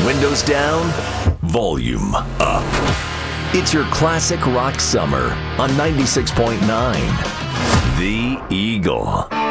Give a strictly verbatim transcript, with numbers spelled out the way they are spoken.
Windows down, volume up. It's your classic rock summer on ninety-six point nine. The Eagle.